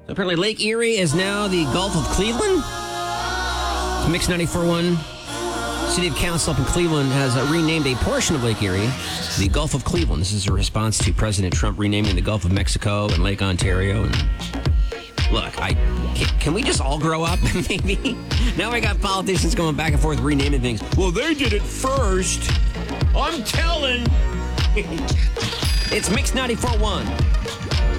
Apparently, Lake Erie is now the Gulf of Cleveland. Mix 94.1. City Council up in Cleveland has renamed a portion of Lake Erie the Gulf of Cleveland. This is a response to President Trump renaming the Gulf of Mexico and Lake Ontario. And look, can we just all grow up, maybe? Now I got politicians going back and forth renaming things. Well, they did it first. I'm telling. It's Mix 94.1.